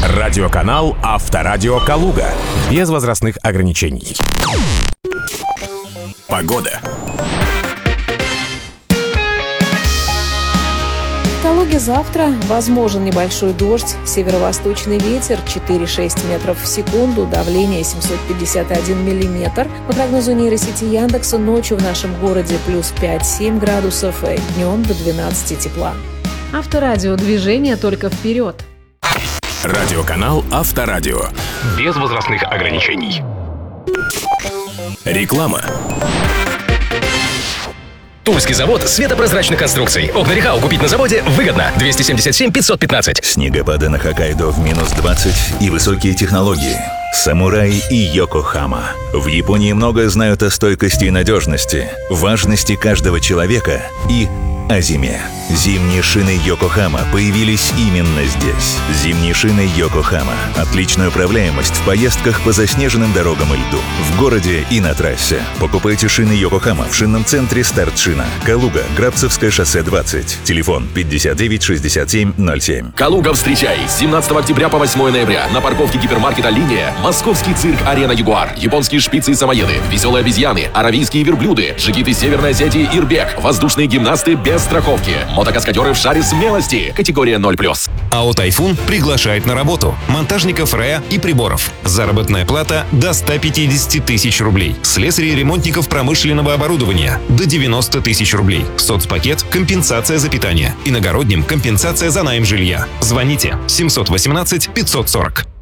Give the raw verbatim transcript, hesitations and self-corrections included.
Радиоканал Авторадио Калуга. Без возрастных ограничений. Погода. В Калуге завтра возможен небольшой дождь, северо-восточный ветер четыре-шесть метров в секунду, давление семьсот пятьдесят один миллиметр. По прогнозу нейросети Яндекса, ночью в нашем городе плюс пять-семь градусов, и днем до двенадцати тепла. Авторадио, движение только вперед. Радиоканал Авторадио. Без возрастных ограничений. Реклама. Тульский завод светопрозрачных конструкций. Окна Рихау купить на заводе выгодно. двести семьдесят семь пятьсот пятнадцать. Снегопады на Хоккайдо в минус двадцать и высокие технологии. Самурай и Йокохама. В Японии много знают о стойкости и надежности, важности каждого человека и о зиме. Зимние шины Йокохама появились именно здесь. Зимние шины Йокохама. Отличная управляемость в поездках по заснеженным дорогам и льду. В городе и на трассе. Покупайте шины Йокохама в шинном центре «Старт Шина». Калуга, Грабцевское шоссе двадцать. Телефон пятьдесят девять шестьдесят семь ноль семь. Калуга, встречай! С семнадцатого октября по восьмое ноября на парковке гипермаркета «Линия» московский цирк «Арена Ягуар», японские шпицы и самоеды, веселые обезьяны, аравийские верблюды, джигиты Северной Осетии Ирбек, воздушные гимнасты без страховки, мотокаскадеры в шаре смелости, категория ноль плюс. АО «Тайфун» приглашает на работу монтажников РЭА и приборов. Заработная плата до ста пятидесяти тысяч рублей. Слесарей и ремонтников промышленного оборудования до девяноста тысяч рублей. Соцпакет – компенсация за питание. Иногородним – компенсация за найм жилья. Звоните семьсот восемнадцать пятьсот сорок.